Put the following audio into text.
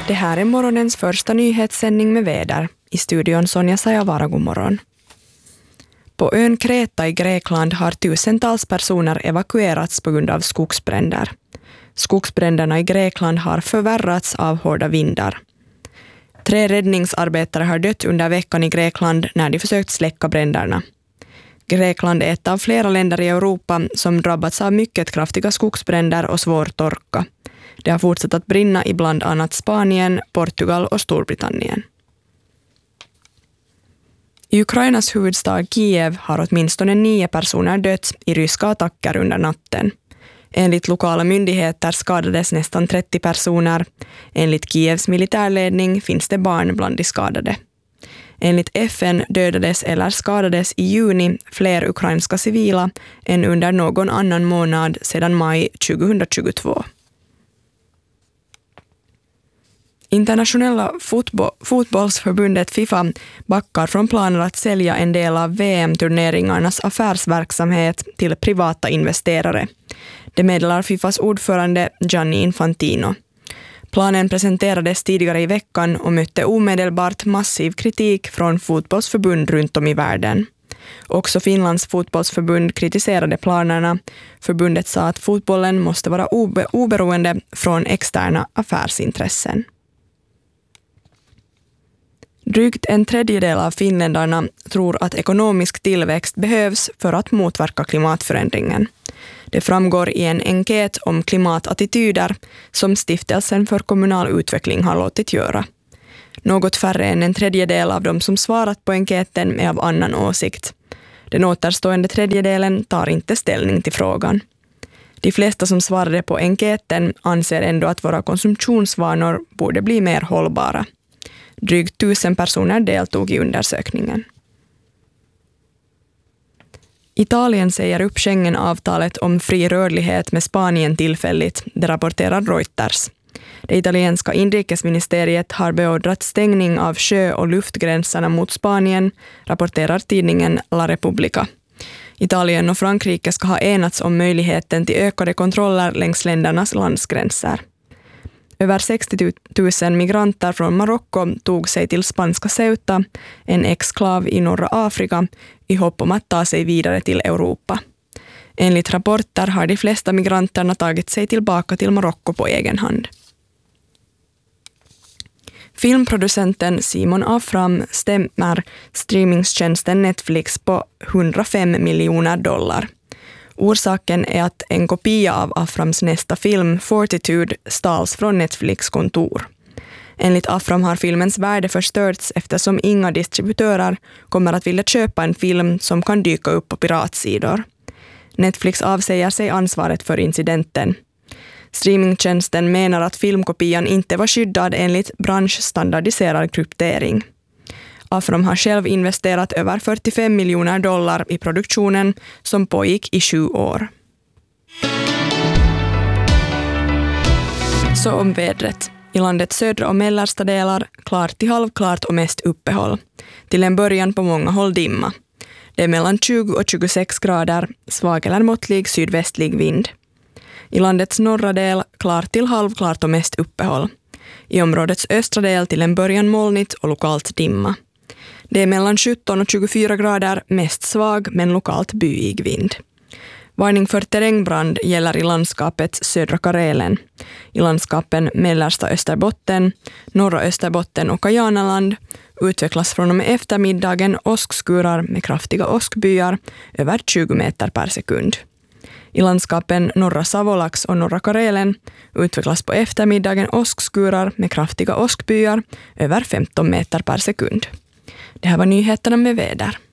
Det här är morgonens första nyhetssändning med väder. I studion Sonja Sajavara, god morgon. På ön Kreta i Grekland har tusentals personer evakuerats på grund av skogsbränder. Skogsbränderna i Grekland har förvärrats av hårda vindar. 3 räddningsarbetare har dött under veckan i Grekland när de försökt släcka bränderna. Grekland är ett av flera länder i Europa som drabbats av mycket kraftiga skogsbränder och svår torka. Det har fortsatt att brinna i bland annat Spanien, Portugal och Storbritannien. I Ukrainas huvudstad Kiev har åtminstone 9 personer dött i ryska attacker under natten. Enligt lokala myndigheter skadades nästan 30 personer. Enligt Kievs militärledning finns det barn bland de skadade. Enligt FN dödades eller skadades i juni fler ukrainska civila än under någon annan månad sedan maj 2022. Internationella fotbollsförbundet FIFA backar från planer att sälja en del av VM-turneringarnas affärsverksamhet till privata investerare. Det meddelar FIFAs ordförande Gianni Infantino. Planen presenterades tidigare i veckan och mötte omedelbart massiv kritik från fotbollsförbund runt om i världen. Också Finlands fotbollsförbund kritiserade planerna. Förbundet sa att fotbollen måste vara oberoende från externa affärsintressen. Drygt 1/3 av finländarna tror att ekonomisk tillväxt behövs för att motverka klimatförändringen. Det framgår i en enkät om klimatattityder som Stiftelsen för kommunal utveckling har låtit göra. Något färre än 1/3 av de som svarat på enkäten är av annan åsikt. Den återstående 1/3 tar inte ställning till frågan. De flesta som svarade på enkäten anser ändå att våra konsumtionsvanor borde bli mer hållbara. Drygt 1000 personer deltog i undersökningen. Italien säger upp Schengen-avtalet om fri rörlighet med Spanien tillfälligt, det rapporterar Reuters. Det italienska inrikesministeriet har beordrat stängning av sjö- och luftgränserna mot Spanien, rapporterar tidningen La Repubblica. Italien och Frankrike ska ha enats om möjligheten till ökade kontroller längs ländernas landsgränser. Över 60 000 migranter från Marocko tog sig till spanska Ceuta, en exklav i norra Afrika, i hopp om att ta sig vidare till Europa. Enligt rapporter har de flesta migranterna tagit sig tillbaka till Marocko på egen hand. Filmproducenten Simon Afram stämmer streamingtjänsten Netflix på $105 miljoner. Orsaken är att en kopia av Aframs nästa film, Fortitude, stals från Netflix kontor. Enligt Afram har filmens värde förstörts eftersom inga distributörer kommer att vilja köpa en film som kan dyka upp på piratsidor. Netflix avsäger sig ansvaret för incidenten. Streamingtjänsten menar att filmkopian inte var skyddad enligt branschstandardiserad kryptering. Afram har själv investerat över $45 miljoner i produktionen som pågick i 7 år. Så om vädret. I landets södra och mellersta delar klart till halvklart och mest uppehåll. Till en början på många håll dimma. Det är mellan 20 och 26 grader, svag eller måttlig sydvästlig vind. I landets norra del klart till halvklart och mest uppehåll. I områdets östra del till en början molnigt och lokalt dimma. Det är mellan 17 och 24 grader, mest svag men lokalt byig vind. Varning för terrängbrand gäller i landskapet södra Karelen. I landskapen mellersta Österbotten, norra Österbotten och Kajanaland utvecklas från och med eftermiddagen åskskurar med kraftiga åskbyar över 20 meter per sekund. I landskapen norra Savolax och norra Karelen utvecklas på eftermiddagen åskskurar med kraftiga åskbyar över 15 meter per sekund. Det här var nyheterna med väder.